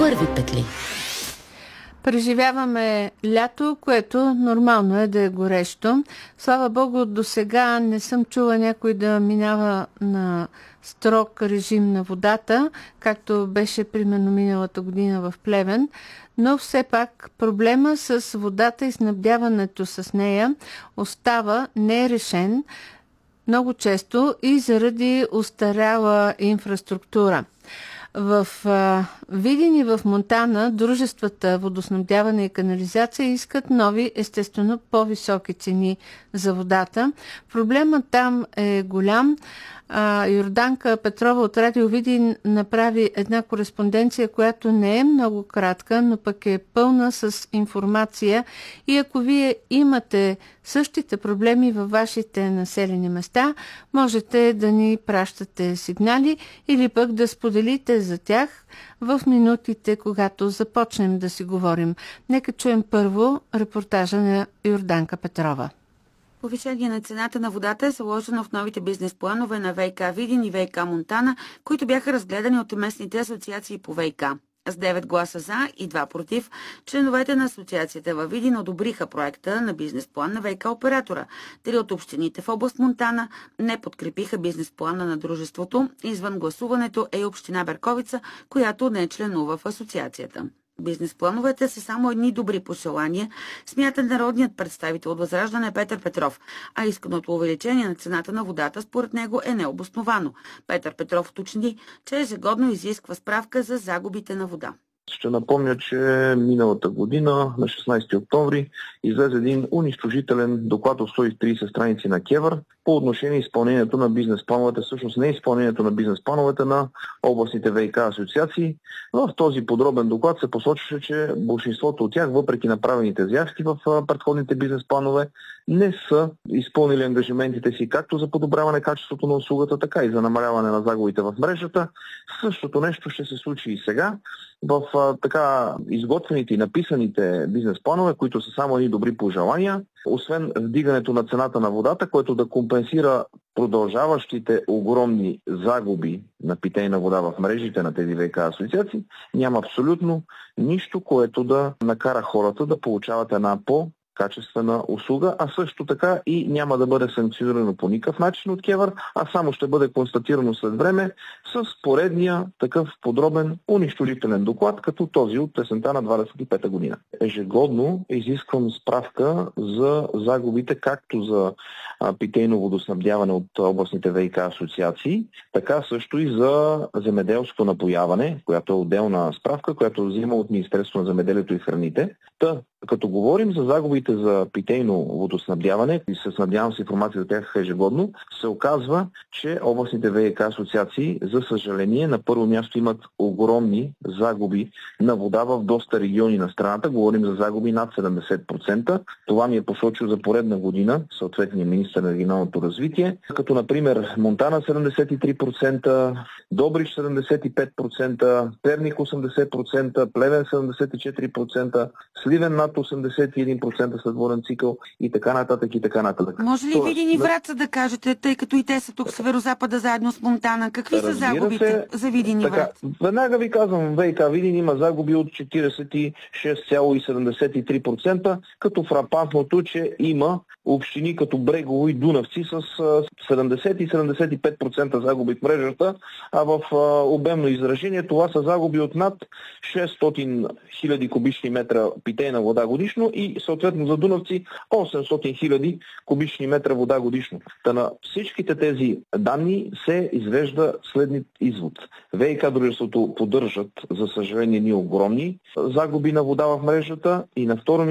първи петли. Преживяваме лято, което нормално е да е горещо. Слава Богу, до сега не съм чула някой да минава на строг режим на водата, както беше примерно миналата година в Плевен. Но все пак проблема с водата и снабдяването с нея остава нерешен много често и заради устаряла инфраструктура. В Видин и в Монтана дружествата водоснабдяване и канализация искат нови, естествено по-високи цени за водата. Проблемът там е голям. Йорданка Петрова от Радио Видин направи една кореспонденция, която не е много кратка, но пък е пълна с информация. И ако вие имате същите проблеми във вашите населени места, можете да ни пращате сигнали или пък да споделите за тях в минутите, когато започнем да си говорим. Нека чуем първо репортажа на Йорданка Петрова. Повишение на цената на водата е заложено в новите бизнес планове на ВиК Видин и ВиК Монтана, които бяха разгледани от местните асоциации по ВиК. С 9 гласа за и 2 против, членовете на асоциацията във Видин одобриха проекта на бизнес план на ВиК оператора. 3 от общините в област Монтана не подкрепиха бизнес плана на дружеството. Извън гласуването е и община Берковица, която не членува в асоциацията. Бизнес плановете са само едни добри пожелания, смята народният представител от Възраждане Петър Петров, а исканото увеличение на цената на водата според него е необосновано. Петър Петров уточни, че ежегодно изисква справка за загубите на вода. Ще напомня, че миналата година, на 16 октомври, излезе един унищожителен доклад от 130 страници на КЕВР по отношение изпълнението на бизнес плановете, всъщност не изпълнението на бизнес плановете на областните ВиК асоциации. В този подробен доклад се посочваше, че большинството от тях, въпреки направените заявки в предходните бизнес планове, не са изпълнили ангажиментите си както за подобряване качеството на услугата, така и за намаляване на загубите в мрежата. Същото нещо ще се случи и сега. В така изготвените и написаните бизнес планове, които са само едни добри пожелания, освен вдигането на цената на водата, което да компенсира продължаващите огромни загуби на питейна вода в мрежите на тези ВиК асоциации, няма абсолютно нищо, което да накара хората да получават една по-качествена услуга, а също така и няма да бъде санкционирано по никакъв начин от КЕВР, а само ще бъде констатирано след време с поредния такъв подробен унищожителен доклад, като този от есента на 25-та година. Ежегодно изисквам справка за загубите както за питейно водоснабдяване от областните ВиК асоциации, така също и за земеделско напояване, която е отделна справка, която взима от Министерството на земеделието и храните. Като говорим за загубите за питейно водоснабдяване и се снабдявам с информация за тях ежегодно, се оказва, че областните ВиК асоциации, за съжаление, на първо място имат огромни загуби на вода в доста региони на страната. Говорим за загуби над 70%. Това ми е посочил за поредна година съответния министър на регионалното развитие, като например Монтана 73%, Добрич 75%, Перник 80%, Плевен 74%, Сливен над 81% след воден цикъл и така нататък и така нататък. Може ли Видин и Враца да кажете, тъй като и те са тук в Северозапада заедно с Монтана? Какви са загубите за Видин и Враца? Веднага ви казвам, ВиК Видин има загуби от 46,73%, като фрапантното, че има общини като Брегово и Дунавци с 70 и 75% загуби в мрежата, а в обемно изражение това са загуби от над 600 000 кубични метра питейна вода годишно и съответно за Дунавци 800 000 кубични метра вода годишно. Та на всичките тези данни се извежда следният извод. ВиК дружеството поддържат, за съжаление, ни огромни загуби на вода в мрежата и на второ